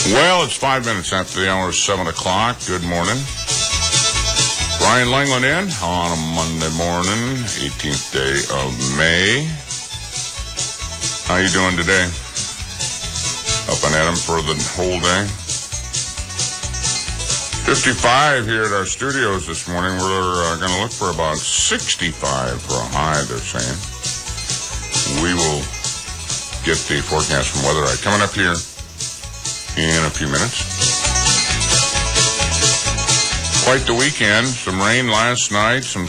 Well, it's 5 minutes after the hour of 7 o'clock. Good morning. Brian Langland in on a Monday morning, 18th day of May. How you doing today? Up and at 'em for the whole day? 55 here at our studios this morning. We're going to look for about 65 for a high, they're saying. We will get the forecast from Weather Eye coming up here in a few minutes. Quite the weekend. Some rain last night, some